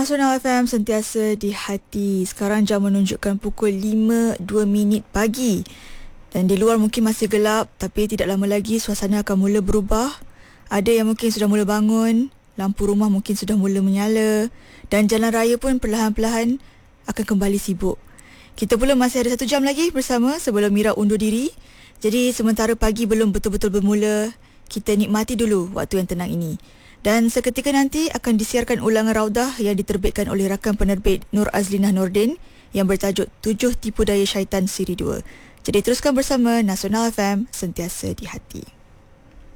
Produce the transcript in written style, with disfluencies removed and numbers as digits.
Nasional FM sentiasa di hati. Sekarang jam menunjukkan pukul 5:02 pagi. Dan di luar mungkin masih gelap, tapi tidak lama lagi suasana akan mula berubah. Ada yang mungkin sudah mula bangun, lampu rumah mungkin sudah mula menyala, dan jalan raya pun perlahan-perlahan akan kembali sibuk. Kita pula masih ada 1 jam lagi bersama sebelum Mira undur diri. Jadi sementara pagi belum betul-betul bermula, kita nikmati dulu waktu yang tenang ini. Dan seketika nanti akan disiarkan ulangan Raudah yang diterbitkan oleh rakan penerbit Nur Azlinah Nordin yang bertajuk 7 Tipu Daya Syaitan Siri 2. Jadi teruskan bersama Nasional FM, sentiasa di hati.